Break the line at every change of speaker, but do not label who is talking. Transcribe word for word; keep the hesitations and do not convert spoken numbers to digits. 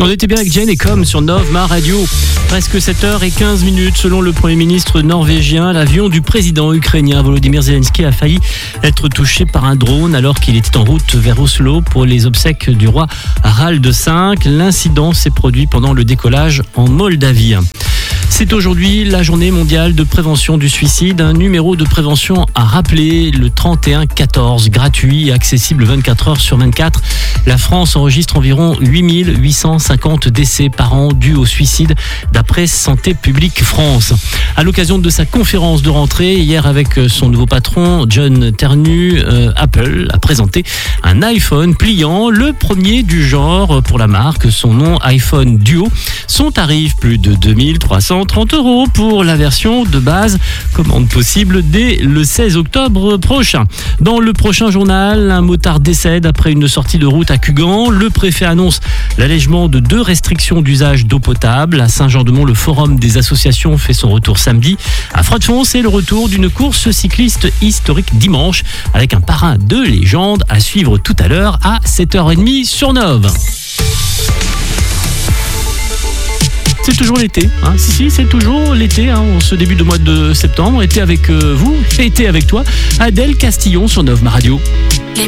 On était bien avec Jane et Com sur Nov Ma Radio. Presque sept heures quinze minutes. Selon le Premier ministre norvégien, l'avion du président ukrainien Volodymyr Zelensky a failli être touché par un drone alors qu'il était en route vers Oslo pour les obsèques du roi Harald cinq. L'incident s'est produit pendant le décollage en Moldavie. C'est aujourd'hui la journée mondiale de prévention du suicide. Un numéro de prévention à rappeler, le trente et un quatorze, gratuit et accessible vingt-quatre heures sur vingt-quatre. La France enregistre environ huit mille huit cent cinquante décès par an dus au suicide, d'après Santé publique France. À l'occasion de sa conférence de rentrée, hier avec son nouveau patron, John Ternu, euh, Apple a présenté un iPhone pliant, le premier du genre pour la marque. Son nom, iPhone Duo. Son tarif, plus de deux mille trois cent trente euros pour la version de base. Commande possible dès le seize octobre prochain. Dans le prochain journal, un motard décède après une sortie de route à Cugand. Le préfet annonce l'allègement de deux restrictions d'usage d'eau potable. À Saint-Jean-de-Mont, le forum des associations fait son retour samedi. À Froidefond, c'est le retour d'une course cycliste historique dimanche avec un parrain de légende à suivre tout à l'heure à sept heures trente sur Nov. C'est toujours l'été, hein. si si, c'est toujours l'été, hein. En ce début de mois de septembre, été avec euh, vous, été avec toi, Adèle Castillon sur Nov Ma Radio.